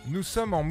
Nous sommes en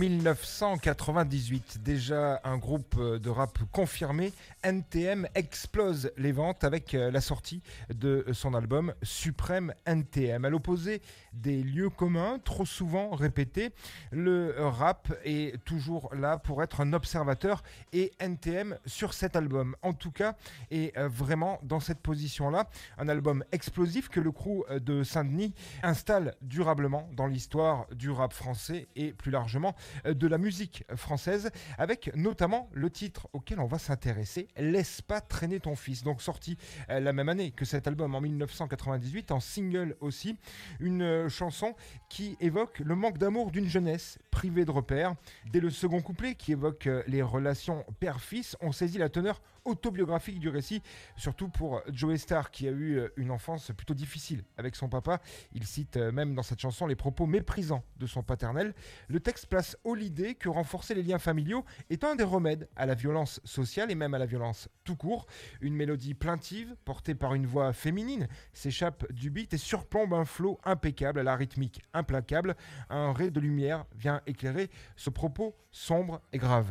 1998, déjà un groupe de rap confirmé, NTM explose les ventes avec la sortie de son album Suprême NTM. À l'opposé des lieux communs, trop souvent répétés, le rap est toujours là pour être un observateur et NTM sur cet album, en tout cas, est vraiment dans cette position-là. Un album explosif que le crew de Saint-Denis installe durablement dans l'histoire du rap français et plus largement de la musique française, avec notamment le titre auquel on va s'intéresser, Laisse pas traîner ton fils, donc sorti la même année que cet album en 1998, en single aussi, une chanson qui évoque le manque d'amour d'une jeunesse privée de repères. Dès le second couplet qui évoque les relations père-fils, on saisit la teneur autobiographique du récit, surtout pour Joey Starr qui a eu une enfance plutôt difficile avec son papa. Il cite même dans cette chanson les propos méprisants de son paternel. Le texte place haut l'idée que renforcer les liens familiaux est un des remèdes à la violence sociale et même à la violence tout court. Une mélodie plaintive portée par une voix féminine s'échappe du beat et surplombe un flow impeccable à la rythmique implacable. Un ray de lumière vient éclairer ce propos sombre et grave.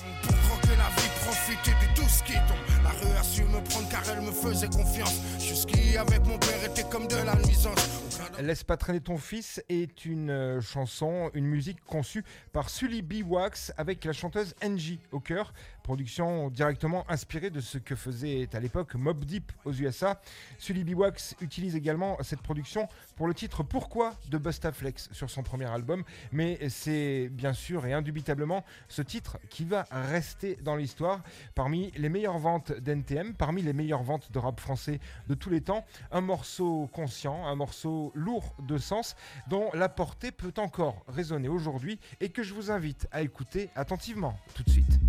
Que la vie profiter de tout ce qui tombe. La rue a su me prendre car elle me faisait confiance. Jusqu'y avec mon père était comme de la nuisance. Laisse pas traîner ton fils est une chanson, une musique conçue par Sully B. Wax avec la chanteuse Angie au cœur. Production directement inspirée de ce que faisait à l'époque Mobb Deep aux USA. Sully B. Wax utilise également cette production pour le titre Pourquoi de Bustaflex sur son premier album. Mais c'est bien sûr et indubitablement ce titre qui va rester dans l'histoire parmi les meilleures ventes d'NTM, parmi les meilleures ventes de rap français de tous les temps. Un morceau conscient, un morceau lourd de sens dont la portée peut encore résonner aujourd'hui et que je vous invite à écouter attentivement tout de suite.